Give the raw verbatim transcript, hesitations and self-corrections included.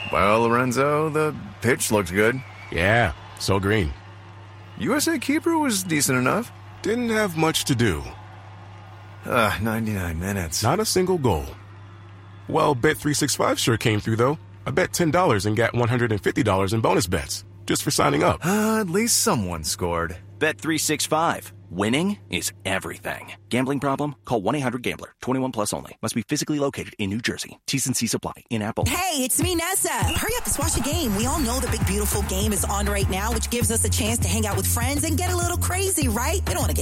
Well, Lorenzo, the pitch looked good. Yeah, so green. U S A keeper was decent enough. Didn't have much to do. Ah, ninety-nine minutes. Not a single goal. Well, Bet three sixty-five sure came through, though. I bet ten dollars and got one hundred fifty dollars in bonus bets, just for signing up. Uh, at least someone scored. Bet three sixty-five. Winning is everything. Gambling problem? Call one eight hundred gambler. twenty-one plus only. Must be physically located in New Jersey. T's and C's apply. In Apple. Hey, it's me, Nessa. Hurry up, let's watch the game. We all know the big, beautiful game is on right now, which gives us a chance to hang out with friends and get a little crazy, right? We don't want to get